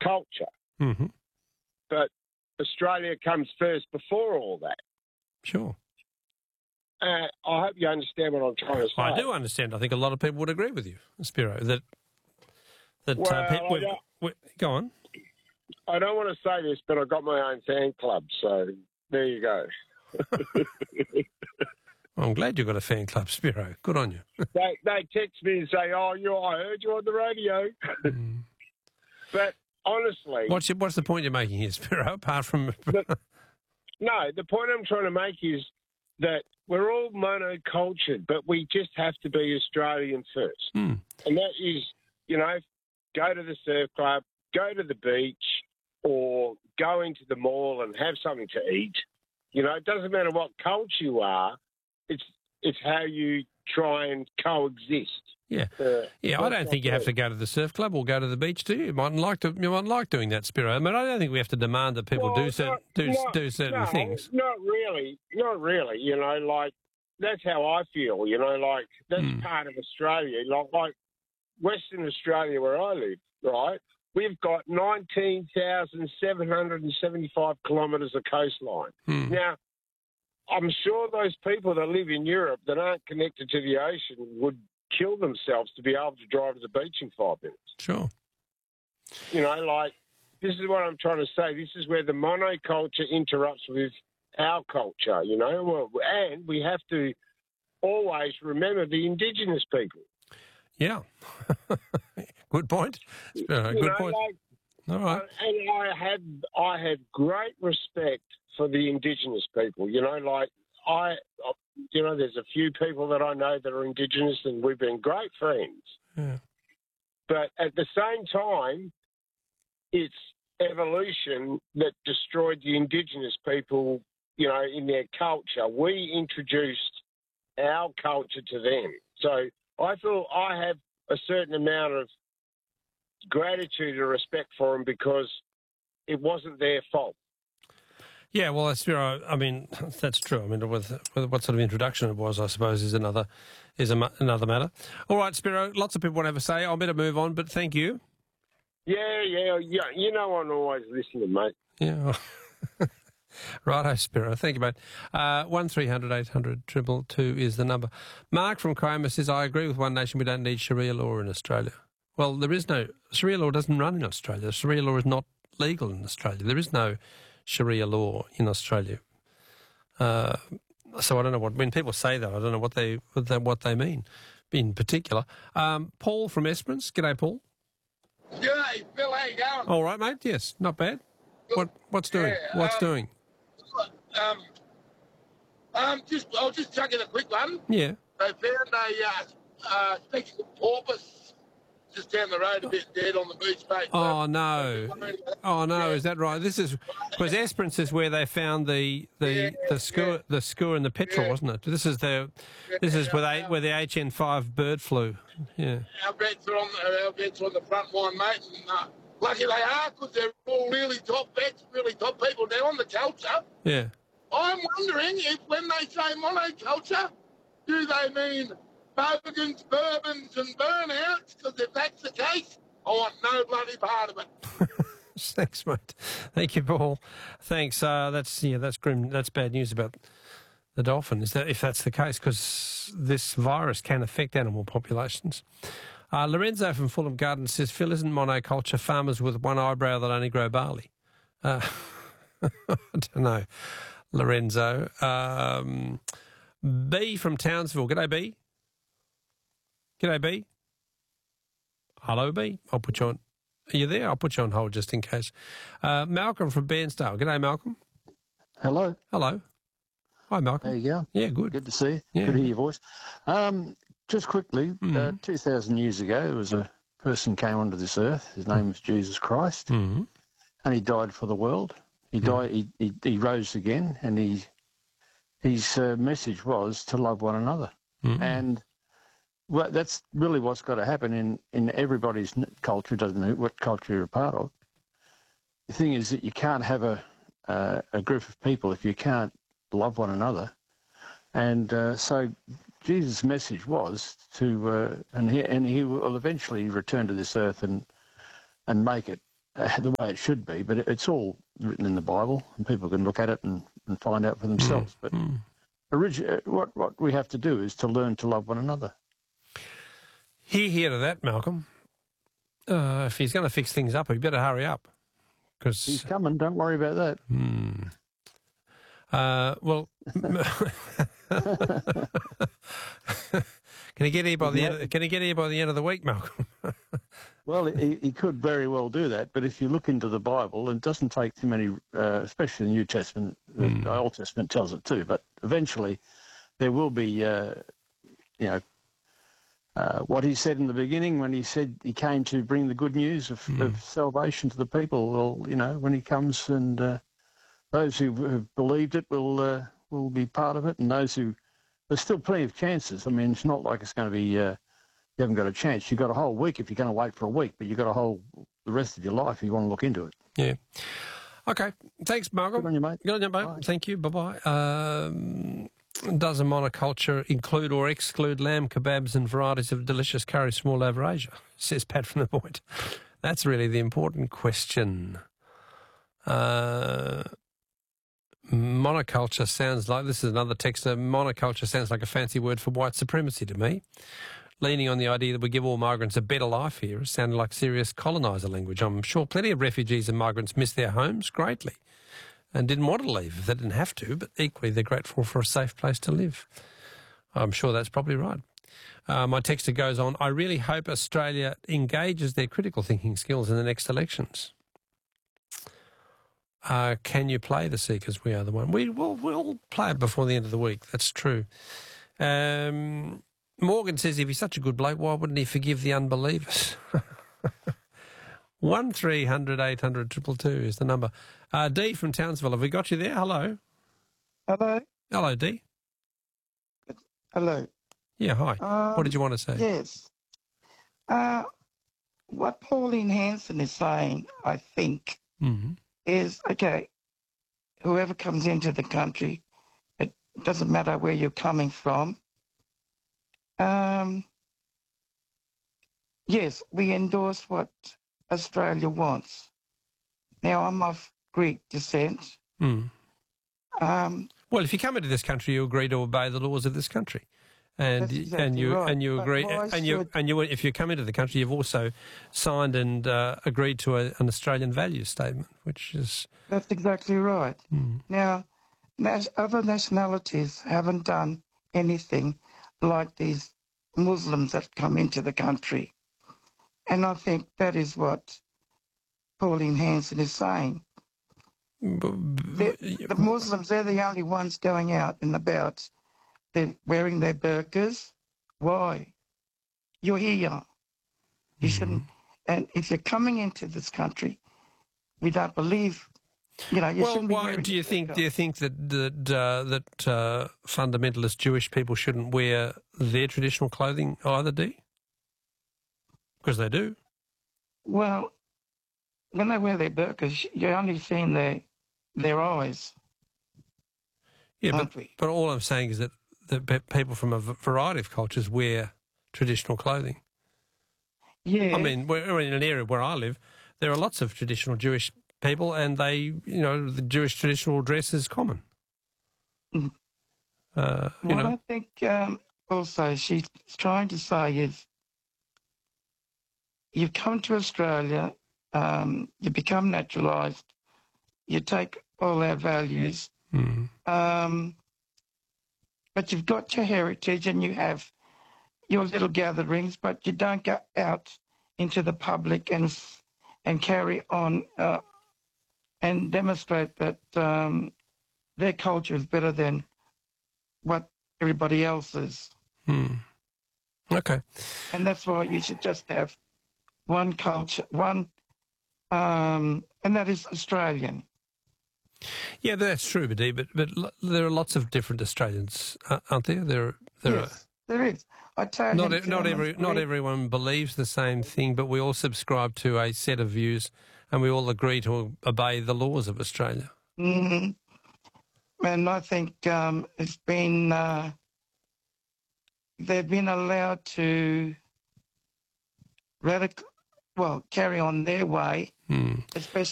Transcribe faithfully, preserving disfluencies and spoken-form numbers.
culture. Mm-hmm. But Australia comes first before all that. Sure. Uh, I hope you understand what I'm trying to say. I do understand. I think a lot of people would agree with you, Spiro, that that well, uh, people... I don't, we, go on. I don't want to say this, but I've got my own fan club, so there you go. Well, I'm glad you've got a fan club, Spiro. Good on you. they they text me and say, "Oh, you, I heard you on the radio." Mm. But honestly, what's your, what's the point you're making here, Spiro? Apart from the, no, the point I'm trying to make is that we're all monocultured, but we just have to be Australian first, mm. and that is, you know, go to the surf club, go to the beach, or go into the mall and have something to eat. You know, it doesn't matter what culture you are. It's it's how you try and coexist. Yeah, uh, yeah. I don't think you have to go to the surf club or go to the beach, do you? You mightn't like to. You mightn't like doing that, Spiro. I mean, I don't think we have to demand that people well, do certain not, do not, do certain no, things. Not really, not really. You know, like that's how I feel. You know, like that's mm. part of Australia. Like like Western Australia, where I live, right? We've got nineteen thousand seven hundred seventy-five kilometres of coastline. Mm. Now, I'm sure those people that live in Europe that aren't connected to the ocean would kill themselves to be able to drive to the beach in five minutes. Sure. You know, like, this is what I'm trying to say. This is where the monoculture interrupts with our culture, you know, well, and we have to always remember the Indigenous people. Yeah. Good point. Uh, good know, point. Like, All right. Uh, and I have I have great respect for the Indigenous people. You know, like I, you know, there's a few people that I know that are Indigenous, and we've been great friends. Yeah. But at the same time, it's evolution that destroyed the Indigenous people. You know, in their culture, we introduced our culture to them. So I feel I have a certain amount of gratitude and respect for them because it wasn't their fault. Yeah, well, that's, I mean, that's true. I mean, with, with what sort of introduction it was, I suppose, is another is a, another matter. All right, Spiro, lots of people want to have a say. I better move on, but thank you. Yeah, yeah, yeah. You know I'm always listening, mate. Yeah. Righto, Spiro. Thank you, mate. Uh, one three hundred eight hundred two two two is the number. Mark from Cromer says, I agree with One Nation. We don't need Sharia law in Australia. Well, there is no... Sharia law doesn't run in Australia. Sharia law is not legal in Australia. There is no Sharia law in Australia. Uh, so I don't know what... When people say that, I don't know what they what they, what they mean in particular. Um, Paul from Esperance. G'day, Paul. G'day, Phil. How you going? All right, mate. Yes, not bad. What What's doing? Yeah, What's um, doing? Um, um, just I'll just chuck in a quick one. Yeah. They found a uh, uh, spectacled porpoise just down the road, a bit dead on the beach, mate. Oh, no. Oh, no, Yeah. is that right? This is... Because Esperance is where they found the the Yeah, the skua, yeah. the skua and the petrel, Yeah. wasn't it? This is the this is where they where the H N five bird flew. Yeah. Our vets are on the, our vets are on the front line, mate. And, uh, lucky they are, because they're all really top vets, really top people. Now, on the culture, Yeah. I'm wondering if when they say monoculture, do they mean bogans, bourbons and burnouts? Because if that's the case, I want no bloody part of it. Thanks, mate. Thank you, Paul. Thanks. Uh, that's yeah, that's grim. That's bad news about the dolphin. Is that if that's the case? Because this virus can affect animal populations. Uh, Lorenzo from Fulham Gardens says, Phil, isn't monoculture farmers with one eyebrow that only grow barley? Uh, I don't know, Lorenzo. Um, B from Townsville. G'day, B. G'day, B. Hello, B. I'll put you on. Are you there? I'll put you on hold just in case. Uh, Malcolm from Bairnsdale. G'day, Malcolm. Hello. Hello. Hi, Malcolm. How you going? Yeah, good. Good to see you. Yeah. Good to hear your voice. Um, just quickly, Mm. uh, two thousand years ago, there was a person came onto this earth. His name was Jesus Christ, Mm. and he died for the world. He died. He, he, he rose again, and he his uh, message was to love one another. Mm. And well, that's really what's got to happen in, in everybody's n- culture, doesn't matter what culture you're a part of. The thing is that you can't have a, uh, a group of people if you can't love one another. And uh, so Jesus' message was to, uh, and, he, and he will eventually return to this earth and, and make it uh, the way it should be, but it, it's all written in the Bible, and people can look at it and, and find out for themselves. Mm. But mm. Origi- what what we have to do is to learn to love one another. Hear, hear to that, Malcolm. Uh, if he's going to fix things up, he better hurry up. Cause, he's coming, don't worry about that. Hmm. Uh, well, can he get here by the end? Of, can he get here by the end of the week, Malcolm? Well, he, he could very well do that, but if you look into the Bible, it doesn't take too many, uh, especially the New Testament. Mm. The Old Testament tells it too, but eventually there will be, uh, you know, uh, what he said in the beginning when he said he came to bring the good news of, mm. of salvation to the people. Well, you know, when he comes and uh, those who have believed it will uh, will be part of it, and those who, there's still plenty of chances. I mean, it's not like it's going to be, uh, you haven't got a chance. You've got a whole week if you're going to wait for a week, but you've got a whole, the rest of your life if you want to look into it. Yeah. Okay. Thanks, Malcolm. Good on you, mate. Good on you, mate. Bye. Thank you. Bye-bye. Um, does a monoculture include or exclude lamb kebabs and varieties of delicious curries from all over Asia? Says Pat from the Point. That's really the important question. Uh, monoculture sounds like, this is another texter, monoculture sounds like a fancy word for white supremacy to me. Leaning on the idea that we give all migrants a better life here, it sounded like serious coloniser language. I'm sure plenty of refugees and migrants miss their homes greatly and didn't want to leave if they didn't have to, but equally they're grateful for a safe place to live. I'm sure that's probably right. Uh, my texter goes on, I really hope Australia engages their critical thinking skills in the next elections. Uh, can you play the Seekers? We Are the One. We will we'll play it before the end of the week. That's true. Um, Morgan says if he's such a good bloke, why wouldn't he forgive the unbelievers? One three hundred eight hundred triple two is the number. Uh, Dee from Townsville, have we got you there? Hello. Hello. Hello, Dee. Hello. Yeah, hi. Um, what did you want to say? Yes. Uh, what Pauline Hanson is saying, I think, mm-hmm. is, okay, whoever comes into the country, it doesn't matter where you're coming from. Um, yes, we endorse what Australia wants. Now, I'm of Greek descent. Mm. Um, well, if you come into this country, you agree to obey the laws of this country. And exactly and you right. and you agree and should... you and you if you come into the country, you've also signed and uh, agreed to a, an Australian values statement, which is that's exactly right. Mm. Now, nas- other nationalities haven't done anything like these Muslims that come into the country, and I think that is what Pauline Hanson is saying. The, the Muslims, they're the only ones going out and about. They're wearing their burqas. Why? You're here. You mm-hmm. shouldn't. And if you're coming into this country, we don't believe. You know, you well, shouldn't be why wearing do you think? burqa. Do you think that that uh, that uh, fundamentalist Jewish people shouldn't wear their traditional clothing either? Do? Because they do. Well, when they wear their burqas, you're only seeing their their eyes. Yeah, but, but all I'm saying is that that people from a variety of cultures wear traditional clothing. Yeah. I mean, we're in an area where I live, there are lots of traditional Jewish people, and they, you know, the Jewish traditional dress is common. Mm. Uh, you what know. I think um, also she's trying to say is you've come to Australia, um, you become naturalised, you take all our values, mm. um, but you've got your heritage and you have your little gatherings, but you don't go out into the public and and carry on uh, and demonstrate that um, their culture is better than what everybody else is. Hmm. Okay. And that's why you should just have one culture, one, um, and that is Australian. Yeah, that's true, Badi, but but there are lots of different Australians, uh, aren't there? There, there yes, are. There is. I tell not you, e- not every not everyone believes the same thing, but we all subscribe to a set of views, and we all agree to obey the laws of Australia. Mm-hmm. And I think um, it's been uh, they've been allowed to radical well, carry on their way, Hmm. especially